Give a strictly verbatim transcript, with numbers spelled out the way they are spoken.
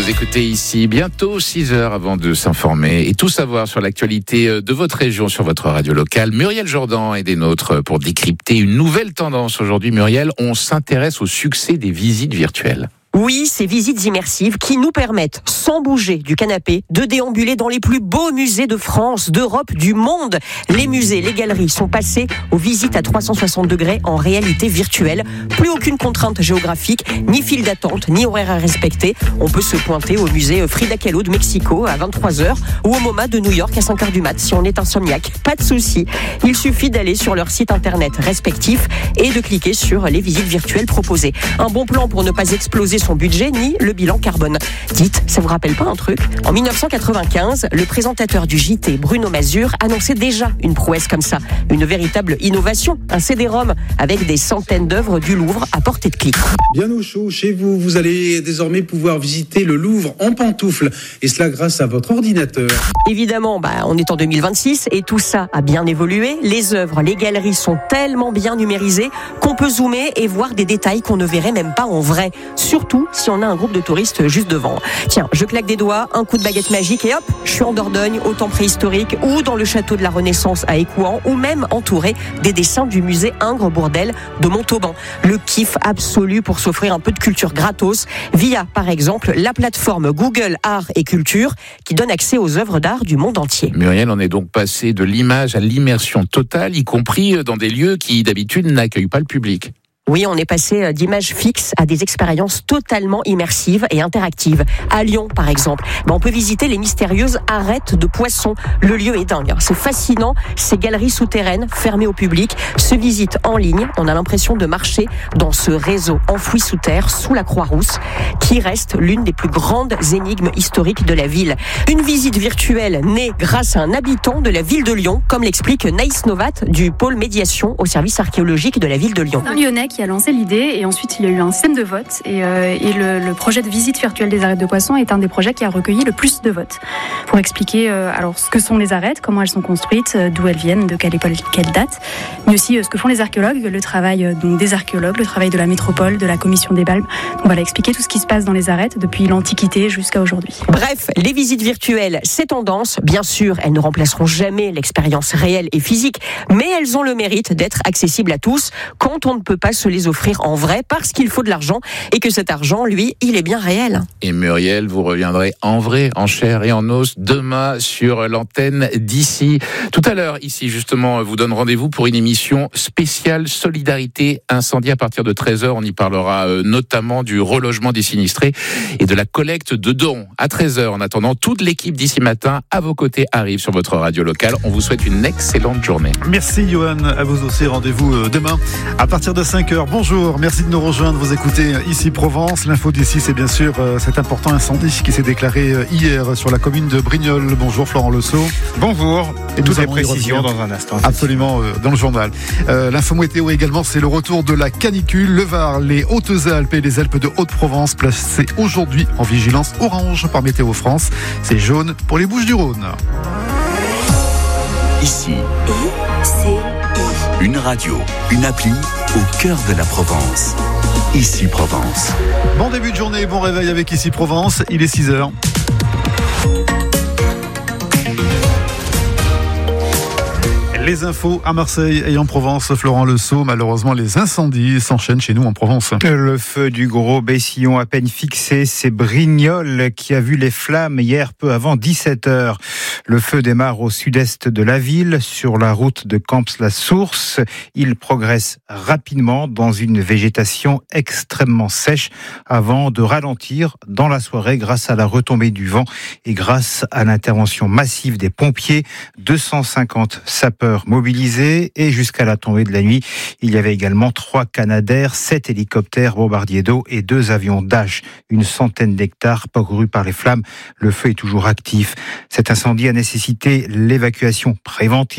Vous écoutez ici bientôt six heures avant de s'informer et tout savoir sur l'actualité de votre région sur votre radio locale. Muriel Jourdan est des nôtres pour décrypter une nouvelle tendance. Aujourd'hui, Muriel, on s'intéresse au succès des visites virtuelles. Oui, ces visites immersives qui nous permettent, sans bouger du canapé, de déambuler dans les plus beaux musées de France, d'Europe, du monde. Les musées, les galeries sont passés aux visites à trois cent soixante degrés en réalité virtuelle. Plus aucune contrainte géographique, ni file d'attente, ni horaire à respecter. On peut se pointer au musée Frida Kahlo de Mexico à vingt-trois heures ou au MoMA de New York à cinq heures du mat si on est insomniaque. Pas de souci. Il suffit d'aller sur leur site internet respectif et de cliquer sur les visites virtuelles proposées. Un bon plan pour ne pas exploser son budget ni le bilan carbone. Dites, ça vous rappelle pas un truc ? En dix-neuf cent quatre-vingt-quinze, le présentateur du J T, Bruno Mazur, annonçait déjà une prouesse comme ça. Une véritable innovation, un C D-ROM avec des centaines d'œuvres du Louvre à portée de clic. Bien au chaud chez vous, vous allez désormais pouvoir visiter le Louvre en pantoufles. Et cela grâce à votre ordinateur. Évidemment, bah, on est en deux mille vingt-six et tout ça a bien évolué. Les œuvres, les galeries sont tellement bien numérisées qu'on peut zoomer et voir des détails qu'on ne verrait même pas en vrai. Surtout si on a un groupe de touristes juste devant. Tiens, je claque des doigts, un coup de baguette magique et hop, je suis en Dordogne, au temps préhistorique ou dans le château de la Renaissance à Écouen ou même entouré des dessins du musée Ingres-Bourdelle de Montauban. Le kiff absolu pour s'offrir un peu de culture gratos via, par exemple, la plateforme Google Art et Culture qui donne accès aux œuvres d'art du monde entier. Muriel, on est donc passé de l'image à l'immersion totale, y compris dans des lieux qui d'habitude n'accueillent pas le public. Oui, on est passé d'images fixes à des expériences totalement immersives et interactives. À Lyon, par exemple, ben on peut visiter les mystérieuses arêtes de poissons. Le lieu est dingue, c'est fascinant. Ces galeries souterraines fermées au public se visitent en ligne. On a l'impression de marcher dans ce réseau enfoui sous terre, sous la Croix-Rousse, qui reste l'une des plus grandes énigmes historiques de la ville. Une visite virtuelle née grâce à un habitant de la ville de Lyon, comme l'explique Naïs Novat du pôle médiation au service archéologique de la ville de Lyon. Un Lyonnais qui a lancé l'idée et ensuite il y a eu un système de vote et, euh, et le, le projet de visite virtuelle des arêtes de poissons est un des projets qui a recueilli le plus de votes pour expliquer euh, alors ce que sont les arêtes, comment elles sont construites, euh, d'où elles viennent, de quelle époque, quelle date, mais aussi euh, ce que font les archéologues, le travail euh, donc des archéologues, le travail de la métropole, de la commission des Balbes. Donc voilà, expliquer tout ce qui se passe dans les arêtes depuis l'Antiquité jusqu'à aujourd'hui. Bref, les visites virtuelles, c'est tendance. Bien sûr, elles ne remplaceront jamais l'expérience réelle et physique, mais elles ont le mérite d'être accessibles à tous quand on ne peut pas se les offrir en vrai parce qu'il faut de l'argent et que cet argent, lui, il est bien réel. Et Muriel, vous reviendrez en vrai, en chair et en os demain sur l'antenne d'ici. Tout à l'heure, ici, justement, vous donne rendez-vous pour une émission spéciale Solidarité Incendie à partir de treize heures. On y parlera euh, notamment du relogement des sinistrés et de la collecte de dons à treize heures. En attendant, toute l'équipe d'ici matin à vos côtés arrive sur votre radio locale. On vous souhaite une excellente journée. Merci Johan, à vous aussi. Rendez-vous demain à partir de cinq heures. Bonjour, merci de nous rejoindre. Vous écoutez Ici Provence. L'info d'ici, c'est bien sûr cet important incendie qui s'est déclaré hier sur la commune de Brignoles. Bonjour Florent Lesault. Bonjour. Et toutes les précisions dans un instant. Absolument, euh, dans le journal. Euh, l'info météo également, c'est le retour de la canicule. Le Var, les Hautes-Alpes et les Alpes de Haute-Provence placés aujourd'hui en vigilance orange par Météo France. C'est jaune pour les Bouches-du-Rhône. Ici, c'est une radio, une appli au cœur de la Provence. Ici Provence. Bon début de journée, bon réveil avec Ici Provence. Il est six heures. Les infos à Marseille et en Provence, Florent Lesault. Malheureusement, les incendies s'enchaînent chez nous en Provence. Le feu du Gros Bessillon à peine fixé, c'est Brignoles qui a vu les flammes hier peu avant dix-sept heures. Le feu démarre au sud-est de la ville, sur la route de Camps-la-Source. Il progresse rapidement dans une végétation extrêmement sèche avant de ralentir dans la soirée grâce à la retombée du vent et grâce à l'intervention massive des pompiers. deux cent cinquante sapeurs mobilisés et jusqu'à la tombée de la nuit, il y avait également trois Canadair, sept hélicoptères bombardiers d'eau et deux avions Dash. Une centaine d'hectares parcourus par les flammes. Le feu est toujours actif. Cet incendie a nécessité l'évacuation préventive